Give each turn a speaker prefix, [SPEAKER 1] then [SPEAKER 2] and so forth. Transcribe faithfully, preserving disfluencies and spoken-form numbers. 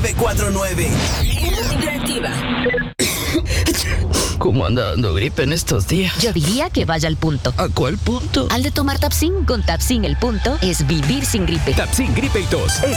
[SPEAKER 1] nueve cuatro nueve.
[SPEAKER 2] Interactiva.
[SPEAKER 3] ¿Cómo anda dando gripe en estos días?
[SPEAKER 4] Yo diría que vaya al punto.
[SPEAKER 3] ¿A cuál punto?
[SPEAKER 4] Al de tomar Tapsin. Con Tapsin el punto es vivir sin gripe.
[SPEAKER 5] Tapsin Gripe y Tos.